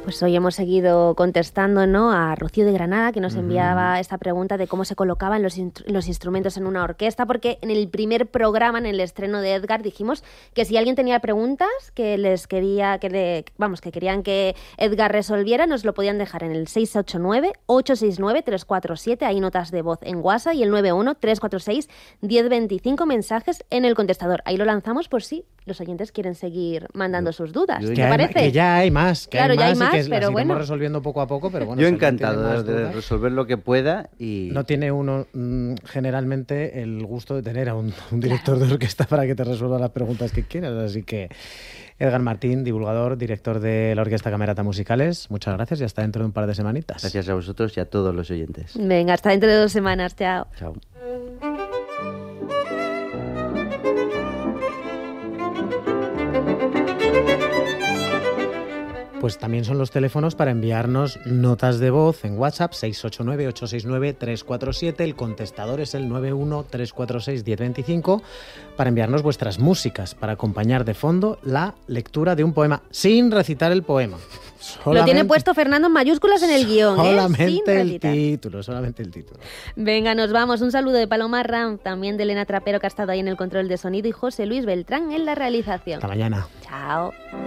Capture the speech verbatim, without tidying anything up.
Pues hoy hemos seguido contestando, ¿no?, a Rocío de Granada, que nos enviaba uh-huh. esta pregunta de cómo se colocaban los, in- los instrumentos en una orquesta, porque en el primer programa, en el estreno de Edgar, dijimos que si alguien tenía preguntas que les quería, que le, vamos, que querían que Edgar resolviera, nos lo podían dejar en el seis ocho nueve, ocho seis nueve, tres cuatro siete, hay notas de voz en WhatsApp, y el nueve uno, tres cuatro seis, uno cero dos cinco mensajes en el contestador. Ahí lo lanzamos por si los oyentes quieren seguir mandando sus dudas. Yo, ¿Te que hay, parece? Que ya hay más. Que claro, hay ya más hay más, y que pero las bueno. iremos resolviendo poco a poco, pero bueno. Yo si encantado de dudas, resolver lo que pueda y... No tiene uno mmm, generalmente el gusto de tener a un, un director claro. de orquesta para que te resuelva las preguntas que quieras, así que... Edgar Martín, divulgador, director de la Orquesta Camerata Musicales, muchas gracias y hasta dentro de un par de semanitas. Gracias a vosotros y a todos los oyentes. Venga, hasta dentro de dos semanas. Chao. Chao. Pues también son los teléfonos para enviarnos notas de voz en WhatsApp, seis ocho nueve, ocho seis nueve, tres cuatro siete, el contestador es el nueve uno, tres cuatro seis, uno cero dos cinco, para enviarnos vuestras músicas, para acompañar de fondo la lectura de un poema, sin recitar el poema. Solamente, lo tiene puesto Fernando en mayúsculas en el guión, solamente ¿eh? Sin el recitar. título, solamente el título. Venga, nos vamos. Un saludo de Paloma Ram, también de Elena Trapero, que ha estado ahí en el control de sonido, y José Luis Beltrán en la realización. Hasta mañana. Chao.